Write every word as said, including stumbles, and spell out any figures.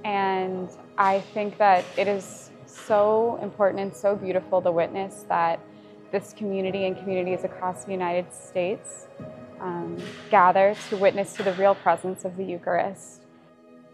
And I think that it is so important and so beautiful to witness that this community and communities across the United States um, gather to witness to the real presence of the Eucharist.